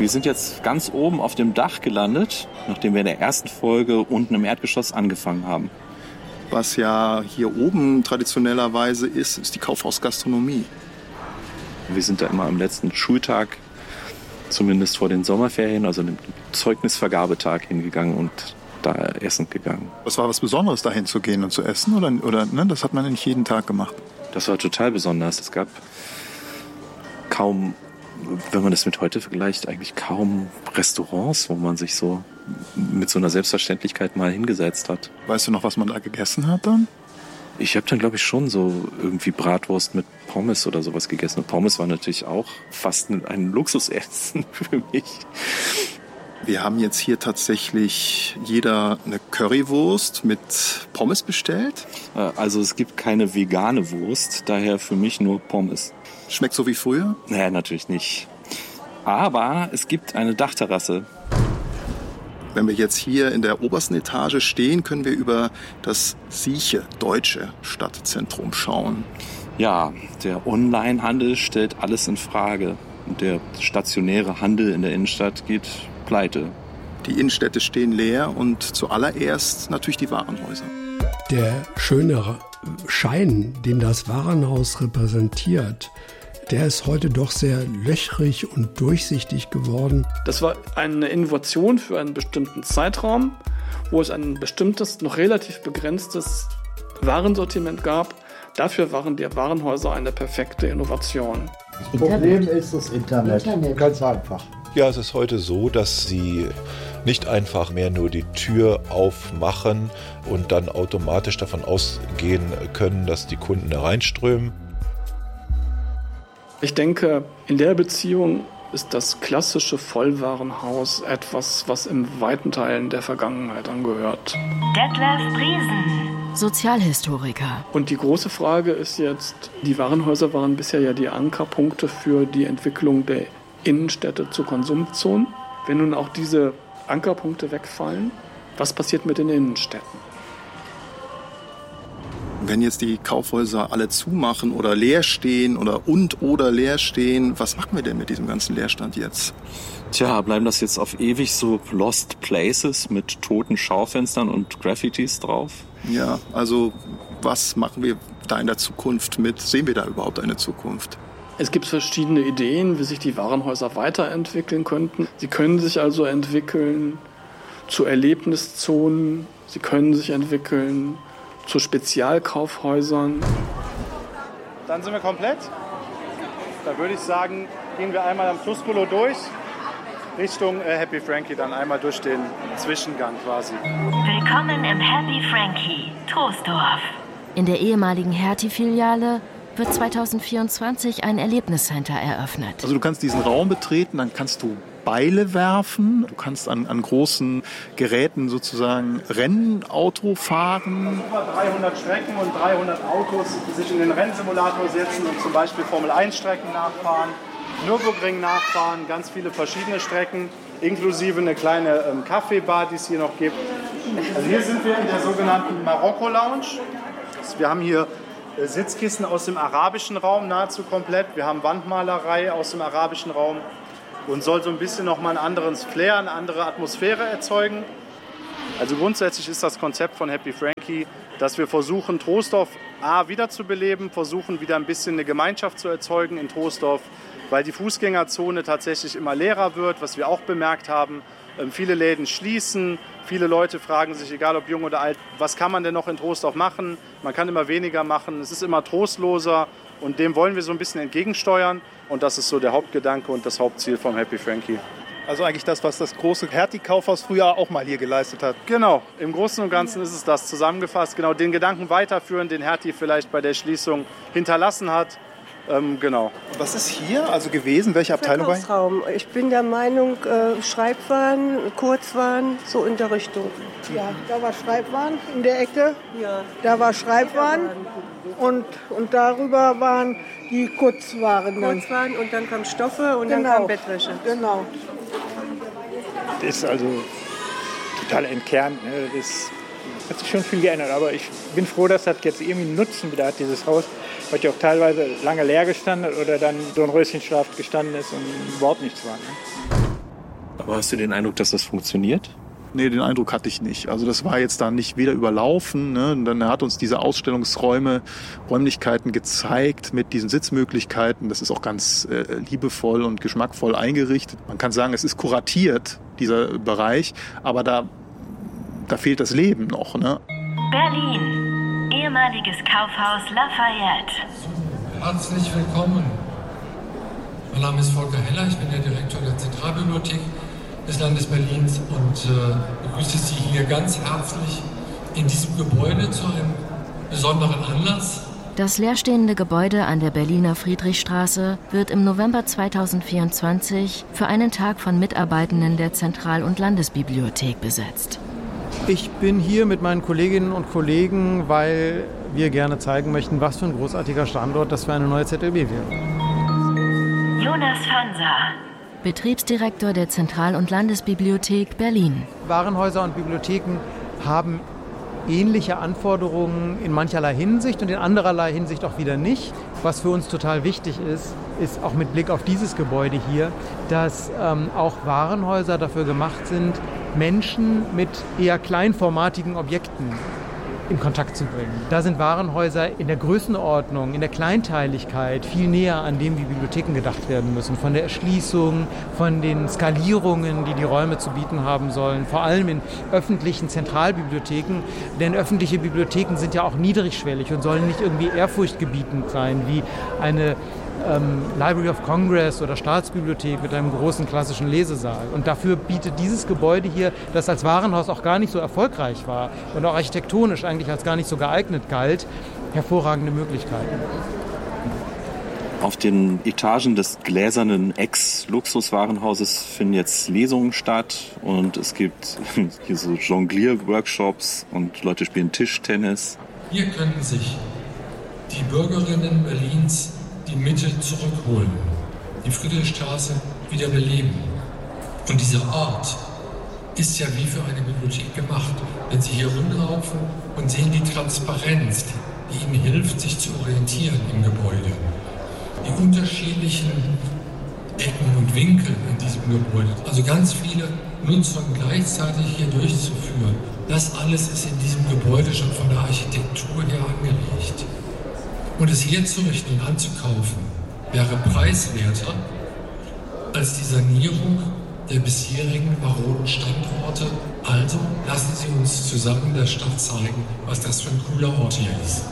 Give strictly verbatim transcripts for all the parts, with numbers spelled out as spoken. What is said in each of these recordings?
Wir sind jetzt ganz oben auf dem Dach gelandet, nachdem wir in der ersten Folge unten im Erdgeschoss angefangen haben. Was ja hier oben traditionellerweise ist, ist die Kaufhausgastronomie. Wir sind da immer am letzten Schultag, zumindest vor den Sommerferien, also dem Zeugnisvergabetag hingegangen und da essen gegangen. Was war was Besonderes, da hinzugehen und zu essen? Oder, oder ne? Das hat man nicht jeden Tag gemacht. Das war total besonders. Es gab kaum, wenn man das mit heute vergleicht, eigentlich kaum Restaurants, wo man sich so mit so einer Selbstverständlichkeit mal hingesetzt hat. Weißt du noch, was man da gegessen hat dann? Ich habe dann, glaube ich, schon so irgendwie Bratwurst mit Pommes oder sowas gegessen. Und Pommes war natürlich auch fast ein Luxusessen für mich. Wir haben jetzt hier tatsächlich jeder eine Currywurst mit Pommes bestellt. Also es gibt keine vegane Wurst, daher für mich nur Pommes. Schmeckt so wie früher? Nee, natürlich nicht. Aber es gibt eine Dachterrasse. Wenn wir jetzt hier in der obersten Etage stehen, können wir über das Sieche, deutsche Stadtzentrum schauen. Ja, der Onlinehandel stellt alles in Frage. Und der stationäre Handel in der Innenstadt geht pleite. Die Innenstädte stehen leer und zuallererst natürlich die Warenhäuser. Der schöne Schein, den das Warenhaus repräsentiert, der ist heute doch sehr löchrig und durchsichtig geworden. Das war eine Innovation für einen bestimmten Zeitraum, wo es ein bestimmtes, noch relativ begrenztes Warensortiment gab. Dafür waren die Warenhäuser eine perfekte Innovation. Das Problem ist das Internet. Internet. Ganz einfach. Ja, es ist heute so, dass Sie nicht einfach mehr nur die Tür aufmachen und dann automatisch davon ausgehen können, dass die Kunden da reinströmen. Ich denke, in der Beziehung ist das klassische Vollwarenhaus etwas, was in weiten Teilen der Vergangenheit angehört. Detlef Briesen, Sozialhistoriker. Und die große Frage ist jetzt, die Warenhäuser waren bisher ja die Ankerpunkte für die Entwicklung der Innenstädte zu Konsumzonen. Wenn nun auch diese Ankerpunkte wegfallen, was passiert mit den Innenstädten? Wenn jetzt die Kaufhäuser alle zumachen oder leer stehen oder und oder leer stehen, was machen wir denn mit diesem ganzen Leerstand jetzt? Tja, bleiben das jetzt auf ewig so Lost Places mit toten Schaufenstern und Graffitis drauf? Ja, also was machen wir da in der Zukunft mit? Sehen wir da überhaupt eine Zukunft? Es gibt verschiedene Ideen, wie sich die Warenhäuser weiterentwickeln könnten. Sie können sich also entwickeln zu Erlebniszonen, sie können sich entwickeln zu Spezialkaufhäusern. Dann sind wir komplett. Da würde ich sagen, gehen wir einmal am Tuscolo durch, Richtung äh, Happy Frankie, dann einmal durch den Zwischengang quasi. Willkommen im Happy Frankie, Troisdorf. In der ehemaligen Hertie-Filiale wird zweitausendvierundzwanzig ein Erlebniscenter eröffnet. Also du kannst diesen Raum betreten, dann kannst du Beile werfen, du kannst an, an großen Geräten sozusagen Rennauto fahren. Über dreihundert Strecken und dreihundert Autos, die sich in den Rennsimulator setzen und zum Beispiel Formel eins Strecken nachfahren, Nürburgring nachfahren, ganz viele verschiedene Strecken, inklusive eine kleine ähm, Kaffeebar, die es hier noch gibt. Also hier sind wir in der sogenannten Marokko-Lounge. Wir haben hier äh, Sitzkissen aus dem arabischen Raum nahezu komplett. Wir haben Wandmalerei aus dem arabischen Raum. Und soll so ein bisschen nochmal ein anderes Flair, eine andere Atmosphäre erzeugen. Also grundsätzlich ist das Konzept von Happy Frankie, dass wir versuchen, Troisdorf A wiederzubeleben, versuchen wieder ein bisschen eine Gemeinschaft zu erzeugen in Troisdorf, weil die Fußgängerzone tatsächlich immer leerer wird, was wir auch bemerkt haben. Ähm, viele Läden schließen, viele Leute fragen sich, egal ob jung oder alt, was kann man denn noch in Troisdorf machen? Man kann immer weniger machen, es ist immer trostloser. Und dem wollen wir so ein bisschen entgegensteuern. Und das ist so der Hauptgedanke und das Hauptziel vom Happy Frankie. Also eigentlich das, was das große Hertie-Kaufhaus früher auch mal hier geleistet hat. Genau, im Großen und Ganzen ist es das zusammengefasst. Genau, den Gedanken weiterführen, den Hertie vielleicht bei der Schließung hinterlassen hat. Ähm, genau. Was ist hier also gewesen? Welche Abteilung war Verkaufsraum. Ich bin der Meinung, äh, Schreibwaren, Kurzwaren, so in der Richtung. Ja, da war Schreibwaren in der Ecke. Ja. Da war Schreibwaren und, und darüber waren die Kurzwaren. Dann. Kurzwaren und dann kam Stoffe und genau. dann kam Bettwäsche. Genau. Das ist also total entkernt. Ne? Das hat sich schon viel geändert. Aber ich bin froh, dass das jetzt irgendwie einen Nutzen wieder hat, dieses Haus. Weil ja auch teilweise lange leer gestanden oder dann so ein Röschenschlaf gestanden ist und überhaupt nichts war. Ne? Aber hast du den Eindruck, dass das funktioniert? Nee, den Eindruck hatte ich nicht. Also das war jetzt da nicht weder überlaufen, ne? Und dann hat uns diese Ausstellungsräume, Räumlichkeiten gezeigt mit diesen Sitzmöglichkeiten. Das ist auch ganz äh, liebevoll und geschmackvoll eingerichtet. Man kann sagen, es ist kuratiert, dieser Bereich, aber da, da fehlt das Leben noch. Ne? Berlin, ehemaliges Kaufhaus Lafayette. Herzlich willkommen. Mein Name ist Volker Heller, ich bin der Direktor der Zentralbibliothek des Landes Berlins und äh, begrüße Sie hier ganz herzlich in diesem Gebäude zu einem besonderen Anlass. Das leerstehende Gebäude an der Berliner Friedrichstraße wird im November zweitausendvierundzwanzig für einen Tag von Mitarbeitenden der Zentral- und Landesbibliothek besetzt. Ich bin hier mit meinen Kolleginnen und Kollegen, weil wir gerne zeigen möchten, was für ein großartiger Standort das für eine neue Z L B wäre. Jonas Fanser, Betriebsdirektor der Zentral- und Landesbibliothek Berlin. Warenhäuser und Bibliotheken haben ähnliche Anforderungen in mancherlei Hinsicht und in andererlei Hinsicht auch wieder nicht. Was für uns total wichtig ist, ist auch mit Blick auf dieses Gebäude hier, dass ähm, auch Warenhäuser dafür gemacht sind, Menschen mit eher kleinformatigen Objekten in Kontakt zu bringen. Da sind Warenhäuser in der Größenordnung, in der Kleinteiligkeit viel näher an dem, wie Bibliotheken gedacht werden müssen. Von der Erschließung, von den Skalierungen, die die Räume zu bieten haben sollen. Vor allem in öffentlichen Zentralbibliotheken. Denn öffentliche Bibliotheken sind ja auch niedrigschwellig und sollen nicht irgendwie ehrfurchtgebietend sein, wie eine ähm, Library of Congress oder Staatsbibliothek mit einem großen klassischen Lesesaal. Und dafür bietet dieses Gebäude hier, das als Warenhaus auch gar nicht so erfolgreich war und auch architektonisch eigentlich als gar nicht so geeignet galt, hervorragende Möglichkeiten. Auf den Etagen des gläsernen Ex-Luxuswarenhauses finden jetzt Lesungen statt und es gibt hier so Jonglier-Workshops und Leute spielen Tischtennis. Hier können sich die Bürgerinnen Berlins die Mitte zurückholen, die Friedrichstraße wieder beleben. Und dieser Ort ist ja wie für eine Bibliothek gemacht. Wenn Sie hier rumlaufen und sehen die Transparenz, die Ihnen hilft, sich zu orientieren im Gebäude. Die unterschiedlichen Ecken und Winkel in diesem Gebäude, also ganz viele Nutzungen gleichzeitig hier durchzuführen, das alles ist in diesem Gebäude schon von der Architektur her angelegt. Und es herzurichten und anzukaufen, wäre preiswerter als die Sanierung der bisherigen maroden Standorte. Also lassen Sie uns zusammen der Stadt zeigen, was das für ein cooler Ort hier ist.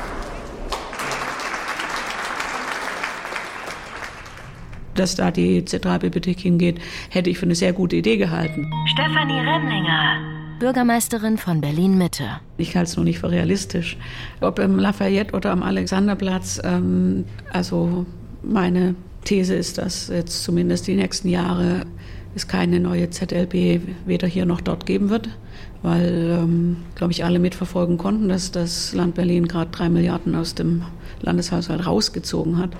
Dass da die Zentralbibliothek hingeht, hätte ich für eine sehr gute Idee gehalten. Stefanie Remlinger, Bürgermeisterin von Berlin-Mitte. Ich halte es noch nicht für realistisch. Ob im Lafayette oder am Alexanderplatz, ähm, also meine These ist, dass jetzt zumindest die nächsten Jahre es keine neue Z L B weder hier noch dort geben wird, weil, ähm, glaube ich, alle mitverfolgen konnten, dass das Land Berlin gerade drei Milliarden aus dem Landeshaushalt rausgezogen hat.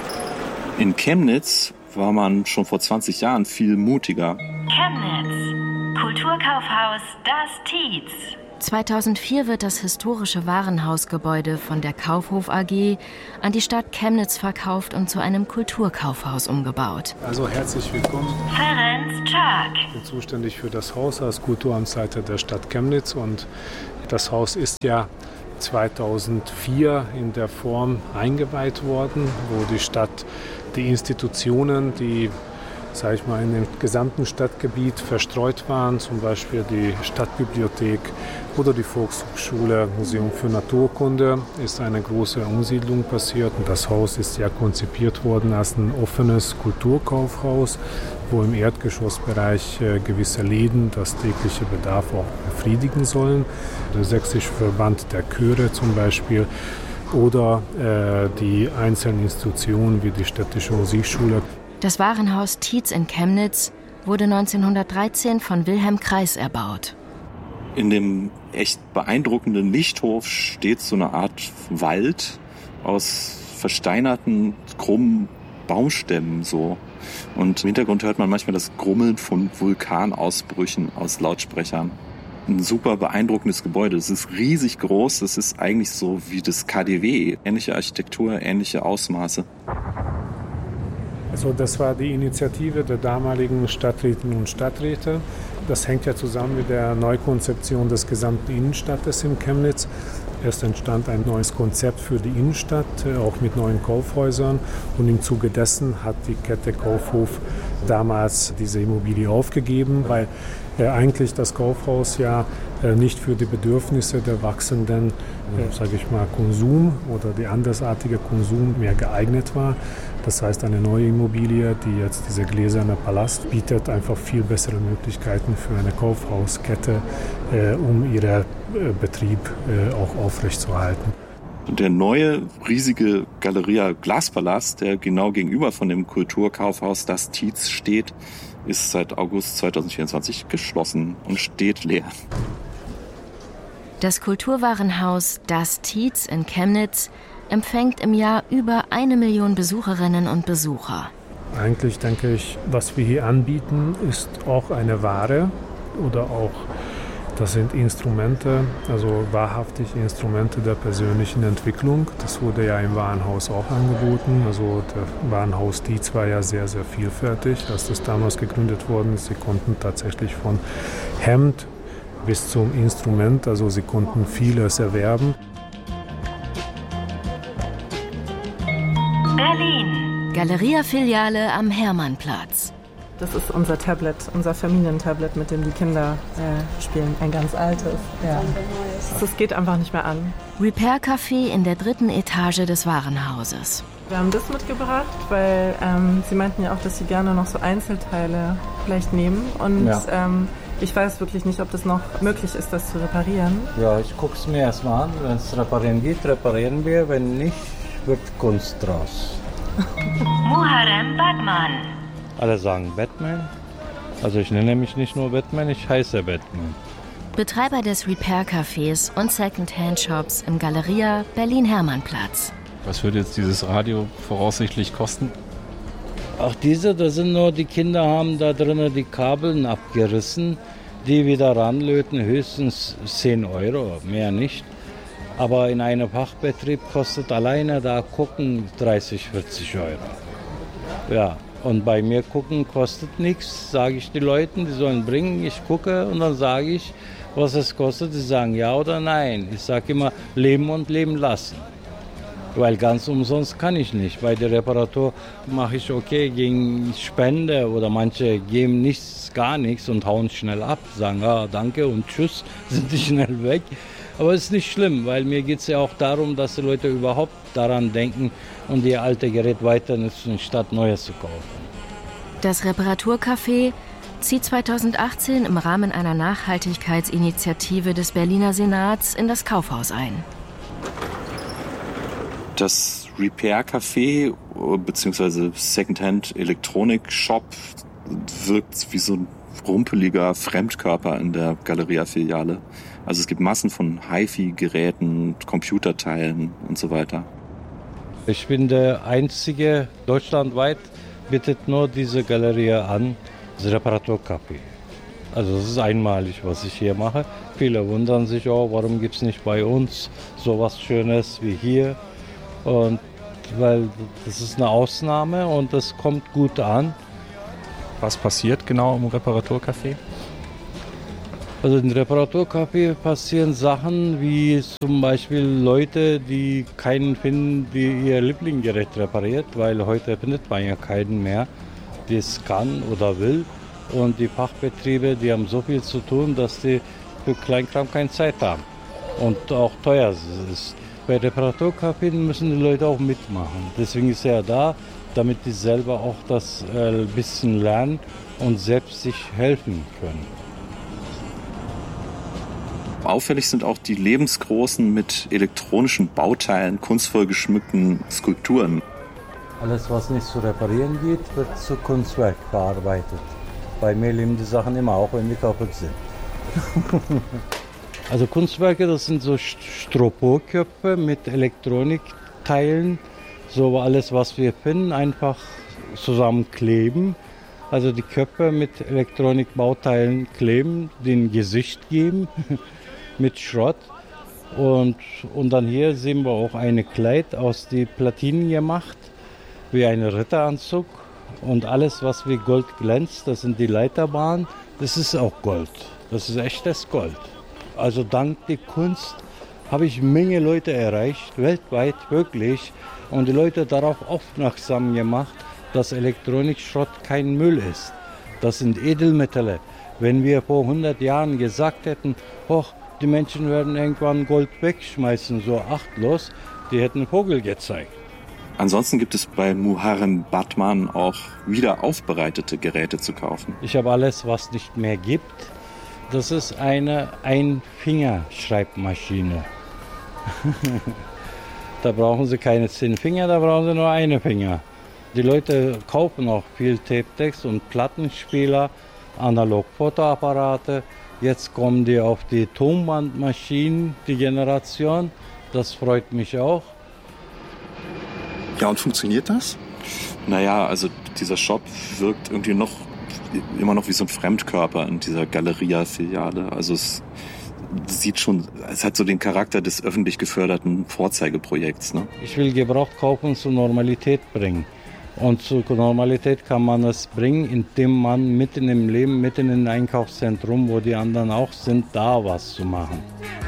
In Chemnitz war man schon vor zwanzig Jahren viel mutiger. Chemnitz, Kulturkaufhaus Das Tietz. zweitausendvier wird das historische Warenhausgebäude von der Kaufhof A G an die Stadt Chemnitz verkauft und zu einem Kulturkaufhaus umgebaut. Also herzlich willkommen. Ferenc Czak. Ich bin zuständig für das Haus als Kulturamtsleiter der Stadt Chemnitz und das Haus ist ja zweitausendvier in der Form eingeweiht worden, wo die Stadt die Institutionen, die, sage ich mal, in dem gesamten Stadtgebiet verstreut waren, zum Beispiel die Stadtbibliothek oder die Volkshochschule, Museum für Naturkunde, ist eine große Umsiedlung passiert. Und das Haus ist ja konzipiert worden als ein offenes Kulturkaufhaus, wo im Erdgeschossbereich äh, gewisse Läden das tägliche Bedarf auch befriedigen sollen. Der Sächsische Verband der Chöre zum Beispiel oder äh, die einzelnen Institutionen wie die Städtische Musikschule. Das Warenhaus Tietz in Chemnitz wurde neunzehnhundertdreizehn von Wilhelm Kreis erbaut. In dem echt beeindruckenden Lichthof steht so eine Art Wald aus versteinerten, krummen Baumstämmen so. Und im Hintergrund hört man manchmal das Grummeln von Vulkanausbrüchen aus Lautsprechern. Ein super beeindruckendes Gebäude. Es ist riesig groß. Es ist eigentlich so wie das K D W. Ähnliche Architektur, ähnliche Ausmaße. Also das war die Initiative der damaligen Stadträtinnen und Stadträte. Das hängt ja zusammen mit der Neukonzeption des gesamten Innenstadtes in Chemnitz. Erst entstand ein neues Konzept für die Innenstadt, auch mit neuen Kaufhäusern. Und im Zuge dessen hat die Kette Kaufhof damals diese Immobilie aufgegeben, weil äh, eigentlich das Kaufhaus ja äh, nicht für die Bedürfnisse der wachsenden, äh, sage ich mal, Konsum oder die andersartige Konsum mehr geeignet war. Das heißt, eine neue Immobilie, die jetzt dieser gläserne Palast bietet, einfach viel bessere Möglichkeiten für eine Kaufhauskette, äh, um ihren äh, Betrieb äh, auch aufrechtzuerhalten. Der neue riesige Galeria Glaspalast, der genau gegenüber von dem Kulturkaufhaus Das Tietz steht, ist seit August zweitausendvierundzwanzig geschlossen und steht leer. Das Kulturwarenhaus Das Tietz in Chemnitz empfängt im Jahr über eine Million Besucherinnen und Besucher. Eigentlich denke ich, was wir hier anbieten, ist auch eine Ware oder auch, das sind Instrumente, also wahrhaftig Instrumente der persönlichen Entwicklung. Das wurde ja im Warenhaus auch angeboten. Also der Warenhaus Tietz war ja sehr, sehr vielfältig, als das damals gegründet worden ist. Sie konnten tatsächlich von Hemd bis zum Instrument, also sie konnten vieles erwerben. Berlin. Galeria-Filiale am Hermannplatz. Das ist unser Tablet, unser Familientablet, mit dem die Kinder äh, spielen. Ein ganz altes. Ja. Das geht einfach nicht mehr an. Repair Café in der dritten Etage des Warenhauses. Wir haben das mitgebracht, weil ähm, Sie meinten ja auch, dass Sie gerne noch so Einzelteile vielleicht nehmen. Und ja. ähm, ich weiß wirklich nicht, ob das noch möglich ist, das zu reparieren. Ja, ich gucke es mir erstmal an. Wenn es reparieren geht, reparieren wir. Wenn nicht, wird Kunst draus. Muharrem Batman. Alle sagen Batman. Also ich nenne mich nicht nur Batman, ich heiße Batman. Betreiber des Repair-Cafés und Second-Hand-Shops im Galeria Berlin-Hermannplatz. Was würde jetzt dieses Radio voraussichtlich kosten? Ach, diese, da sind nur, die Kinder haben da drinnen die Kabeln abgerissen, die wieder ranlöten, höchstens zehn Euro, mehr nicht. Aber in einem Fachbetrieb kostet alleine da gucken dreißig, vierzig Euro. Ja, und bei mir gucken kostet nichts, sage ich den Leuten, die sollen bringen, ich gucke und dann sage ich, was es kostet. Sie sagen ja oder nein. Ich sage immer, leben und leben lassen. Weil ganz umsonst kann ich nicht. Bei der Reparatur mache ich okay gegen Spende oder manche geben nichts, gar nichts und hauen schnell ab, sagen ja, danke und tschüss, sind die schnell weg. Aber es ist nicht schlimm, weil mir geht es ja auch darum, dass die Leute überhaupt daran denken und ihr alte Gerät weiter nutzen, statt Neues zu kaufen. Das Reparaturcafé zieht zweitausendachtzehn im Rahmen einer Nachhaltigkeitsinitiative des Berliner Senats in das Kaufhaus ein. Das Repair-Café bzw. Secondhand-Elektronik-Shop wirkt wie so ein rumpeliger Fremdkörper in der Galeria-Filiale. Also es gibt Massen von Hi-Fi-Geräten, Computerteilen und so weiter. Ich bin der Einzige deutschlandweit, bietet nur diese Galeria an, das Reparaturcafé. Also das ist einmalig, was ich hier mache. Viele wundern sich, oh, warum gibt es nicht bei uns so was Schönes wie hier? Und weil das ist eine Ausnahme und das kommt gut an. Was passiert genau im Reparaturcafé? Also im Reparaturcafé passieren Sachen wie zum Beispiel Leute, die keinen finden, die ihr Lieblingsgerät repariert, weil heute findet man ja keinen mehr, der es kann oder will. Und die Fachbetriebe, die haben so viel zu tun, dass die für Kleinkram keine Zeit haben und auch teuer ist. Bei Reparaturcafé müssen die Leute auch mitmachen. Deswegen ist er da, damit die selber auch das äh, ein bisschen lernen und selbst sich helfen können. Auffällig sind auch die lebensgroßen, mit elektronischen Bauteilen kunstvoll geschmückten Skulpturen. Alles, was nicht zu reparieren geht, wird zu Kunstwerk verarbeitet. Bei mir leben die Sachen immer, auch wenn die kaputt sind. Also Kunstwerke, das sind so Styroporköpfe mit Elektronikteilen. So alles, was wir finden, einfach zusammenkleben. Also die Köpfe mit Elektronikbauteilen kleben, den Gesicht geben mit Schrott. Und, und dann hier sehen wir auch ein Kleid aus den Platinen gemacht, wie ein Ritteranzug. Und alles, was wie Gold glänzt, das sind die Leiterbahnen, das ist auch Gold. Das ist echtes Gold. Also dank der Kunst habe ich eine Menge Leute erreicht, weltweit wirklich. Und die Leute darauf aufmerksam gemacht, dass Elektronikschrott kein Müll ist. Das sind Edelmetalle. Wenn wir vor hundert Jahren gesagt hätten, hoch, die Menschen werden irgendwann Gold wegschmeißen, so achtlos, die hätten Vogel gezeigt. Ansonsten gibt es bei Muharrem Batman auch wieder aufbereitete Geräte zu kaufen. Ich habe alles, was nicht mehr gibt. Das ist eine Ein-Finger-Schreibmaschine. Da brauchen Sie keine zehn Finger, da brauchen Sie nur einen Finger. Die Leute kaufen auch viel Tape-Decks und Plattenspieler, Analog-Fotoapparate. Jetzt kommen die auf die Tonbandmaschinen, die Generation. Das freut mich auch. Ja, und funktioniert das? Naja, also dieser Shop wirkt irgendwie noch immer noch wie so ein Fremdkörper in dieser Galeria-Filiale. Also es sieht schon, es hat so den Charakter des öffentlich geförderten Vorzeigeprojekts. Ne? Ich will Gebraucht kaufen zur Normalität bringen. Und zur Normalität kann man es bringen, indem man mitten im Leben, mitten im Einkaufszentrum, wo die anderen auch sind, da was zu machen.